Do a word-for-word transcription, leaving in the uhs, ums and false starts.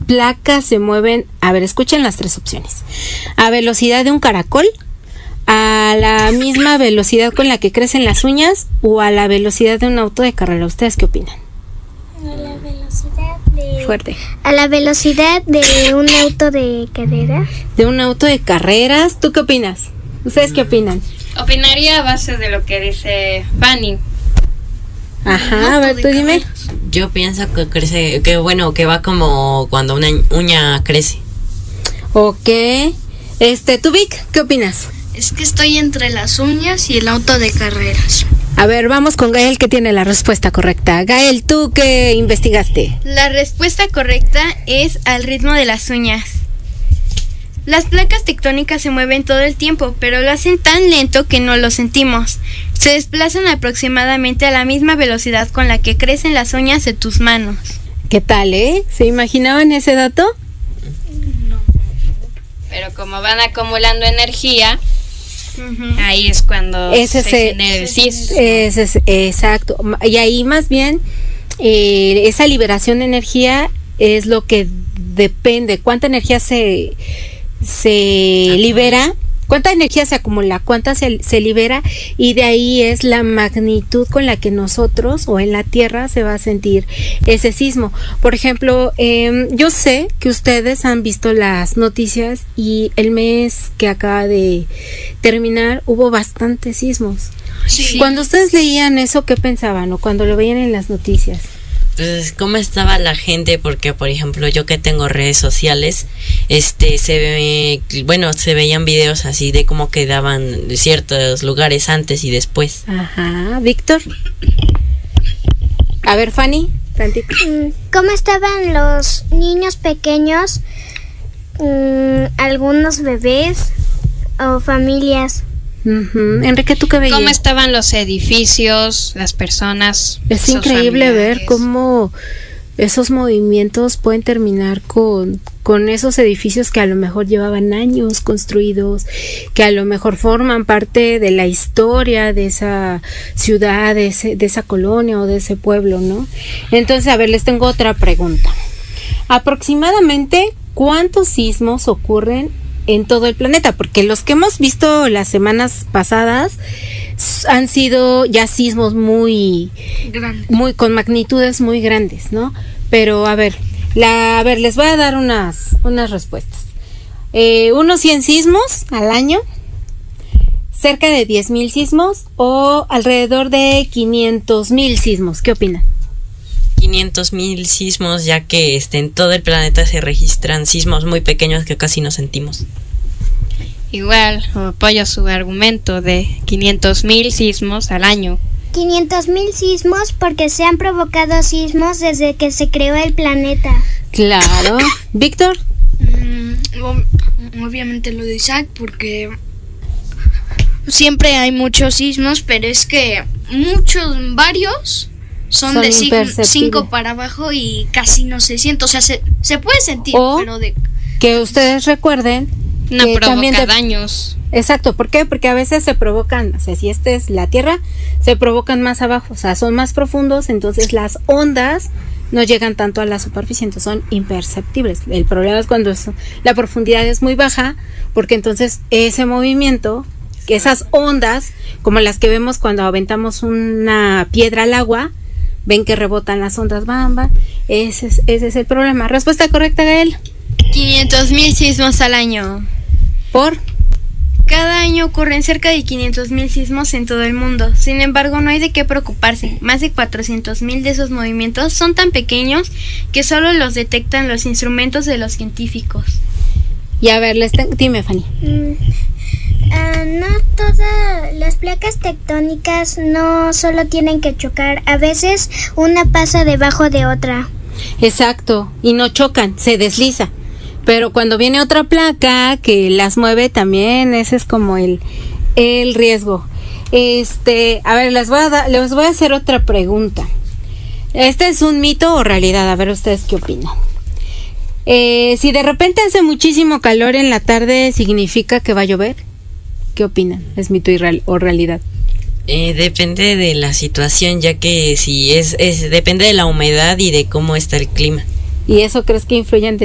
placas se mueven, a ver, escuchen las tres opciones. A velocidad de un caracol, a la misma velocidad con la que crecen las uñas o a la velocidad de un auto de carrera. ¿Ustedes qué opinan? A la velocidad de... Fuerte. A la velocidad de un auto de carreras. De un auto de carreras. ¿Tú qué opinas? ¿Ustedes qué opinan? Opinaría a base de lo que dice Fanny. Ajá, a ver, tú dime. Yo pienso que crece, que bueno, que va como cuando una uña crece. Ok. Este, ¿tú, Vic, qué opinas? Es que estoy entre las uñas y el auto de carreras. A ver, vamos con Gael, que tiene la respuesta correcta. Gael, ¿tú qué investigaste? La respuesta correcta es al ritmo de las uñas. Las placas tectónicas se mueven todo el tiempo, pero lo hacen tan lento que no lo sentimos. Se desplazan aproximadamente a la misma velocidad con la que crecen las uñas de tus manos. ¿Qué tal, eh? ¿Se imaginaban ese dato? No. Pero como van acumulando energía, uh-huh, ahí es cuando ese se, se genera el sismo. Ese es, exacto. Y ahí más bien eh, esa liberación de energía es lo que depende. ¿Cuánta energía se... se libera, cuánta energía se acumula, cuánta se, se libera, y de ahí es la magnitud con la que nosotros o en la Tierra se va a sentir ese sismo. Por ejemplo, eh, yo sé que ustedes han visto las noticias y el mes que acaba de terminar hubo bastantes sismos. Sí. Cuando ustedes leían eso, ¿qué pensaban? O cuando lo veían en las noticias. Pues cómo estaba la gente, porque por ejemplo yo que tengo redes sociales, este se ve, bueno, se veían videos así de cómo quedaban ciertos lugares antes y después. Ajá, Víctor. A ver, Fanny, tantito. ¿Cómo estaban los niños pequeños, mmm, algunos bebés o familias? Uh-huh. Enrique, ¿tú qué veías? ¿Cómo estaban los edificios, las personas? Es increíble ver cómo esos movimientos pueden terminar con, con esos edificios que a lo mejor llevaban años construidos, que a lo mejor forman parte de la historia de esa ciudad, de, ese, de esa colonia o de ese pueblo, ¿no? Entonces, a ver, les tengo otra pregunta. Aproximadamente, ¿cuántos sismos ocurren en todo el planeta? Porque los que hemos visto las semanas pasadas han sido ya sismos muy grandes, muy con magnitudes muy grandes, ¿no? Pero a ver, la, a ver, les voy a dar unas unas respuestas. Eh, unos cien sismos al año, cerca de diez mil sismos o alrededor de quinientos mil sismos. ¿Qué opinan? quinientos mil sismos, ya que este, en todo el planeta se registran sismos muy pequeños que casi no sentimos. Igual, apoyo su argumento de quinientos mil sismos al año. quinientos mil sismos porque se han provocado sismos desde que se creó el planeta. Claro. ¿Víctor? Mm, ob- obviamente lo de Isaac, porque siempre hay muchos sismos, pero es que muchos, varios... Son, son de cinco para abajo y casi no se siente, o sea, se, se puede sentir, o pero de... que ustedes recuerden no que provoca también de... daños. Exacto, ¿por qué? Porque a veces se provocan, o sea, si esta es la Tierra, se provocan más abajo, o sea, son más profundos, entonces las ondas no llegan tanto a la superficie, entonces son imperceptibles. El problema es cuando es, la profundidad es muy baja, porque entonces ese movimiento, que esas ondas, como las que vemos cuando aventamos una piedra al agua, ven que rebotan las ondas, bamba. Ese es, ese es el problema. Respuesta correcta, Gael. quinientos mil sismos al año. ¿Por? Cada año ocurren cerca de quinientos mil sismos en todo el mundo. Sin embargo, no hay de qué preocuparse. Más de cuatrocientos mil de esos movimientos son tan pequeños que solo los detectan los instrumentos de los científicos. Y a ver, les te... dime, Fanny. Mm. Uh, no todas las placas tectónicas no solo tienen que chocar, a veces una pasa debajo de otra. Exacto, y no chocan, se desliza. Pero cuando viene otra placa que las mueve también, ese es como el, el riesgo. Este, a ver, les voy a dar, les voy a hacer otra pregunta. ¿Este es un mito o realidad? A ver ustedes qué opinan. Eh, si de repente hace muchísimo calor en la tarde, ¿significa que va a llover? ¿Qué opinan? ¿Es mito y real, o realidad? Eh, depende de la situación, ya que si es, es depende de la humedad y de cómo está el clima. ¿Y eso crees que influye en